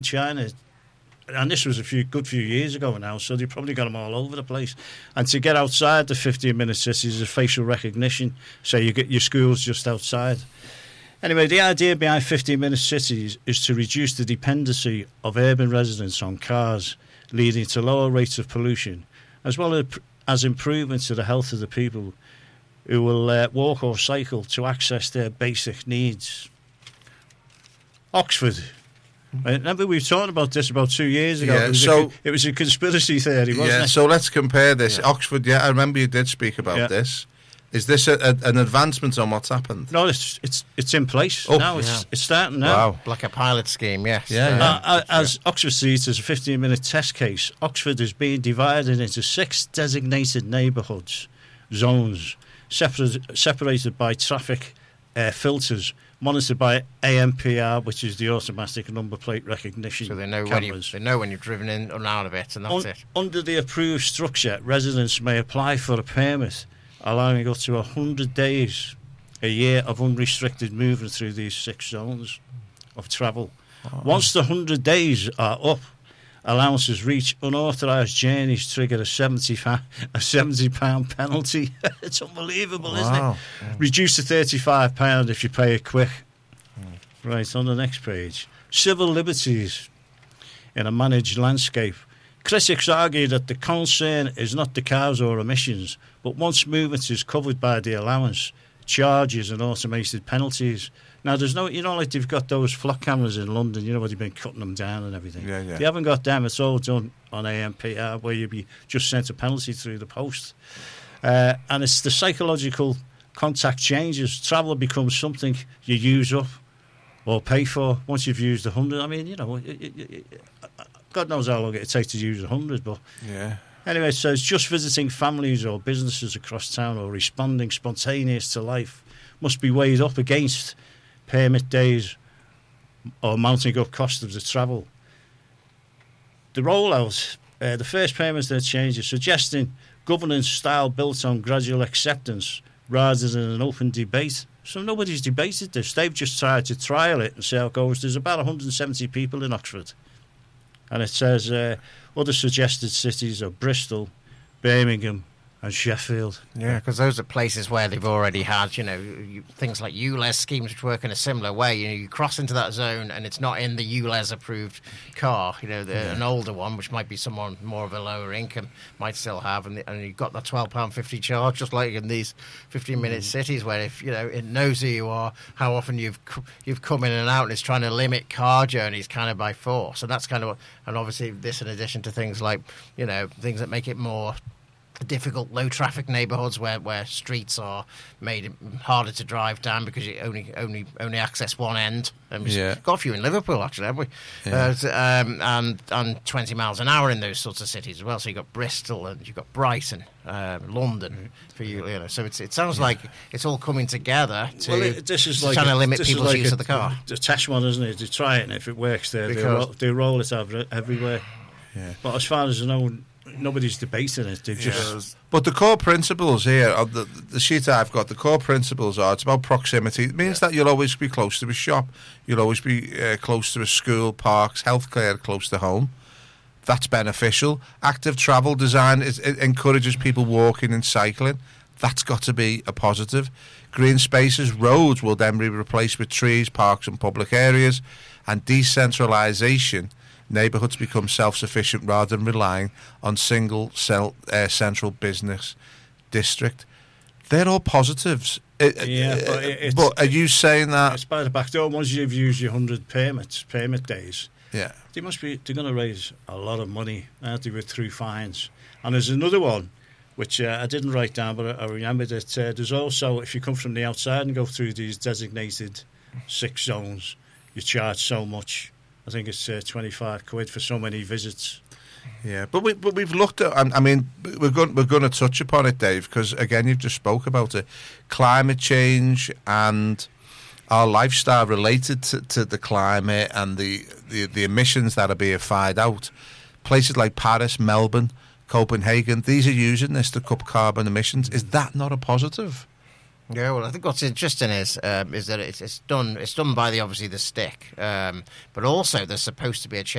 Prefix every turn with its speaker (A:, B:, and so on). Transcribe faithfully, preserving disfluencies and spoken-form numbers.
A: China, and this was a few good few years ago now, so they probably got them all over the place. And to get outside the fifteen-minute cities is facial recognition, so you get your schools just outside. Anyway, the idea behind fifteen-minute cities is to reduce the dependency of urban residents on cars, leading to lower rates of pollution, as well as improvements to the health of the people who will uh, walk or cycle to access their basic needs. Oxford. Remember, we were talking about this about two years ago.
B: Yeah,
A: it, was
B: so,
A: a, it was a conspiracy theory, wasn't
B: yeah,
A: it?
B: So let's compare this.
A: Yeah.
B: Oxford, yeah, I remember you did speak about
A: yeah.
B: this. Is this a, a, an advancement on what's happened?
A: No, it's it's it's in place
B: oh,
A: now. It's
C: yeah.
A: it's starting now.
B: Wow.
C: Like a pilot scheme, yes.
B: Yeah, yeah.
A: Uh, uh, as Oxford sees as a fifteen-minute test case, Oxford is being divided into six designated neighbourhoods, zones, separate, separated by traffic uh, filters, monitored by A M P R, which is the automatic number plate recognition
C: So they know
A: cameras.
C: when you they know when you've driven in and out of it, and that's
A: Un-
C: it.
A: Under the approved structure, residents may apply for a permit, allowing up to one hundred days a year of unrestricted movement through these six zones of travel. Oh. Once the one hundred days are up, allowances reach unauthorised journeys trigger a seventy pound penalty. It's unbelievable,
B: Wow.
A: isn't it?
B: Mm.
A: Reduced to thirty-five pounds if you pay it quick. Mm. Right, on the next page. Civil liberties in a managed landscape. Critics argue that the concern is not the cars or emissions, but once movement is covered by the allowance, charges and automated penalties. Now, there's no, you know, like they've got those flock cameras in London, you know, where they've been cutting them down and everything.
B: Yeah, yeah.
A: They haven't got them. It's all done on A M P R, where you'd be just sent a penalty through the post. Uh, and it's the psychological contact changes. Travel becomes something you use up or pay for once you've used a hundred. I mean, you know, it, it, it, God knows how long it takes to use a hundred, but
B: yeah.
A: Anyway, so it's just visiting families or businesses across town or responding spontaneous to life must be weighed up against permit days or mounting up cost of the travel. The rollout, uh, the first permits that change is suggesting governance style built on gradual acceptance rather than an open debate. So nobody's debated this. They've just tried to trial it and see how it goes. There's about one hundred seventy people in Oxford. And it says uh, other suggested cities are Bristol, Birmingham and Sheffield.
C: Yeah, because those are places where they've already had, you know, you, things like U L E Z schemes which work in a similar way. You know, you cross into that zone and it's not in the U L E Z approved car. You know, the, yeah. an older one, which might be someone more of a lower income, might still have, and, the, and you've got that twelve pounds fifty charge, just like in these fifteen-minute mm. cities where, if you know, it knows who you are, how often you've you've come in and out, and it's trying to limit car journeys kind of by force. So that's kind of what, and obviously this in addition to things like, you know, things that make it more difficult low traffic neighbourhoods where, where streets are made harder to drive down because you only only only access one end. Um,
B: yeah.
C: Got a few in Liverpool actually, haven't we?
B: Yeah.
C: Uh, um, and and twenty miles an hour in those sorts of cities as well. So you've got Bristol and you've got Brighton, uh, London for you. You know, so it's, it sounds yeah. like it's all coming together to,
A: well, it, this is
C: to
A: like
C: trying
A: a,
C: to limit people's
A: like
C: use
A: a,
C: of the car.
A: The test one, isn't it? They try it, and if it works, they they roll, they roll it over everywhere.
B: Yeah.
A: But as far as I know, nobody's debating it. They've just.
B: Yeah. But the core principles here, of the, the sheet I've got, the core principles are it's about proximity. It means yeah. that you'll always be close to a shop, you'll always be uh, close to a school, parks, healthcare close to home. That's beneficial. Active travel design is, it encourages people walking and cycling. That's got to be a positive. Green spaces, roads will then be replaced with trees, parks and public areas. And decentralisation, neighbourhoods become self-sufficient rather than relying on single cell, uh, central business district. They're all positives. It,
A: yeah,
B: uh,
A: but, it's,
B: but are you saying that
A: it's by the back door? Once you've used your hundred permits, permit days,
B: yeah,
A: they must be. They're going to raise a lot of money, aren't they, with through fines? And there's another one which uh, I didn't write down, but I, I remember that uh, there's also, if you come from the outside and go through these designated six zones, you charge so much. I think it's uh, twenty-five quid for so many visits.
B: Yeah, but we but we've looked at. I mean, we're going we're going to touch upon it, Dave, because again, you've just spoke about it, climate change and our lifestyle related to, to the climate and the, the the emissions that are being fired out. Places like Paris, Melbourne, Copenhagen, these are using this to cut carbon emissions. Is that not a positive?
C: Yeah, well, I think what's interesting is um, is that it's, it's done it's done by the obviously the stick, um, but also there's supposed to be a change